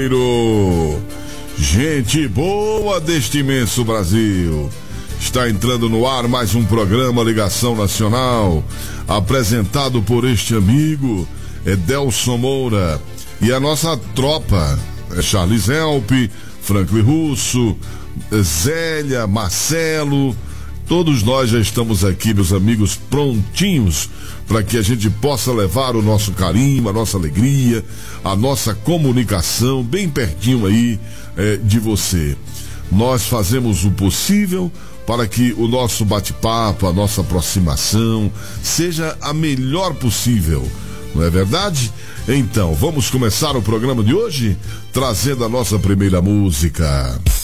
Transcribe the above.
brasileiro, gente boa deste imenso Brasil. Está entrando no ar mais um programa Ligação Nacional, apresentado por este amigo Edelson Moura e a nossa tropa, Charles Helpe, Franklin Russo, Zélia, Marcelo. Todos nós já estamos aqui, meus amigos, prontinhos para que a gente possa levar o nosso carinho, a nossa alegria, a nossa comunicação bem pertinho aí de você. Nós fazemos o possível para que o nosso bate-papo, a nossa aproximação seja a melhor possível, não é verdade? Então, vamos começar o programa de hoje trazendo a nossa primeira música.